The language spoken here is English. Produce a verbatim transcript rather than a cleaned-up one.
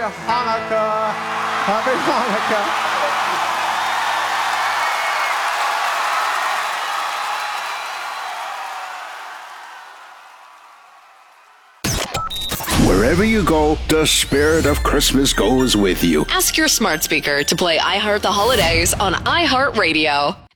Hanukkah. Happy Hanukkah. Wherever you go, the spirit of Christmas goes with you. Ask your smart speaker to play I Heart the Holidays on iHeartRadio.